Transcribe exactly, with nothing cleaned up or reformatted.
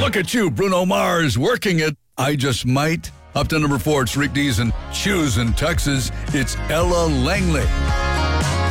Look at you, Bruno Mars, working it. I Just Might. Up to number four, it's Rick Dees and Shoes in Texas. It's Ella Langley.